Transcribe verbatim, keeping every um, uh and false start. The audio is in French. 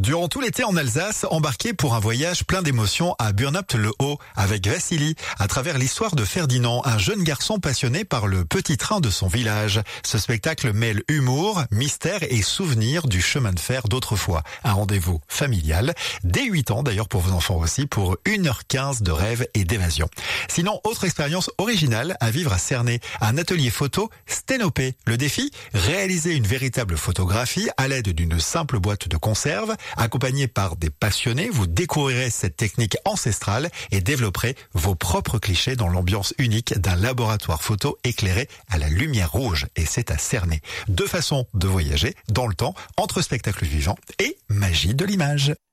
Durant tout l'été en Alsace, embarquez pour un voyage plein d'émotions à Burnapt-le-Haut avec Vassili, à travers l'histoire de Ferdinand, un jeune garçon passionné par le petit train de son village. Ce spectacle mêle humour, mystère et souvenirs du chemin de fer d'autrefois. Un rendez-vous familial, dès huit ans d'ailleurs pour vos enfants aussi, pour une heure quinze de rêve et d'évasion. Sinon, autre expérience originale à vivre à Cernay, un atelier photo sténopé. Le défi, réaliser une véritable photographie à l'aide d'une simple boîte de conserve. Accompagné par des passionnés, vous découvrirez cette technique ancestrale et développerez vos propres clichés dans l'ambiance unique d'un laboratoire photo éclairé à la lumière rouge. Et c'est à Cernay. Deux façons de voyager dans le temps, entre spectacles vivants et magie de l'image.